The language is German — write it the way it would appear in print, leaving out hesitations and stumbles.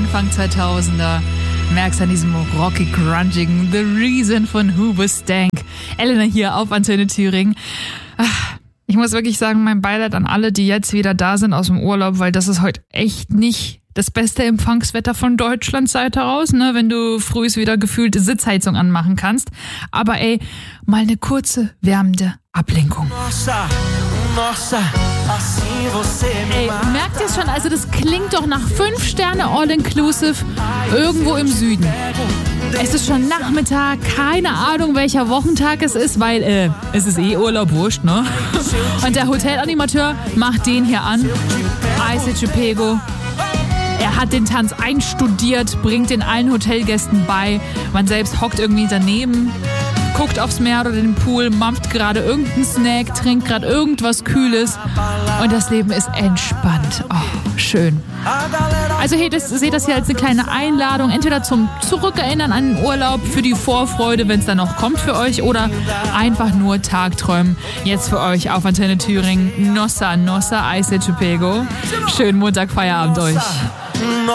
Anfang 2000er. Merkst an diesem rockig grungigen The Reason von Hoobastank. Elena hier auf Antenne Thüringen. Ich muss wirklich sagen, mein Beileid an alle, die jetzt wieder da sind aus dem Urlaub, weil das ist heute echt nicht das beste Empfangswetter von Deutschlands Seite heraus, ne, wenn du früh wieder gefühlt Sitzheizung anmachen kannst. Aber ey, mal eine kurze, wärmende Ablenkung. Ey, merkt ihr schon, also das klingt doch nach 5 Sterne All-Inclusive irgendwo im Süden. Es ist schon Nachmittag, keine Ahnung welcher Wochentag es ist, weil es ist Urlaub, wurscht, ne? Und der Hotelanimateur macht den hier an, Ice Chupego. Er hat den Tanz einstudiert, bringt den allen Hotelgästen bei. Man selbst hockt irgendwie daneben, guckt aufs Meer oder den Pool, mampft gerade irgendeinen Snack, trinkt gerade irgendwas Kühles und das Leben ist entspannt. Oh, schön. Also seht das hier als eine kleine Einladung, entweder zum Zurückerinnern an den Urlaub, für die Vorfreude, wenn es dann noch kommt für euch, oder einfach nur Tagträumen. Jetzt für euch auf Antenne Thüringen, Nossa, Ice Chupego. Schönen Montag, Feierabend euch.